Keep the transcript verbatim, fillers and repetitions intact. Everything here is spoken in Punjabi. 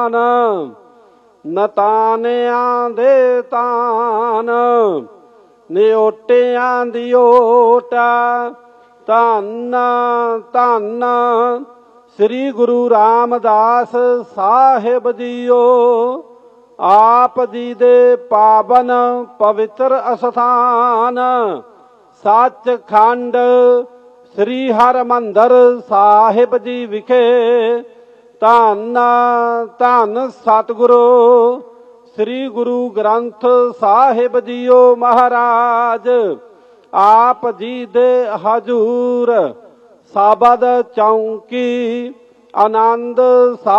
ਤਾਨ, ਨਤਾਨਿਆਂ ਦੇ ਤਾਨ, ਨਿਓਟਿਆਂ ਦੀ ਓਟ। ਧੰਨ ਧੰਨ ਸ੍ਰੀ ਗੁਰੂ ਰਾਮਦਾਸ ਸਾਹਿਬ ਜੀਓ, ਆਪ ਜੀ ਦੇ ਪਾਵਨ ਪਵਿੱਤਰ ਅਸਥਾਨ ਸੱਚਖੰਡ ਸ੍ਰੀ ਹਰਿਮੰਦਰ ਸਾਹਿਬ ਜੀ ਵਿਖੇ ਧੰਨ ਧੰਨ ਸਤਿਗੁਰੂ ਸ੍ਰੀ ਗੁਰੂ ਗ੍ਰੰਥ ਸਾਹਿਬ ਜੀਓ ਮਹਾਰਾਜ, ਆਪ ਜੀ ਦੇ ਹਜ਼ੂਰ ਸ਼ਬਦ ਚੌਂਕੀ ਆਨੰਦ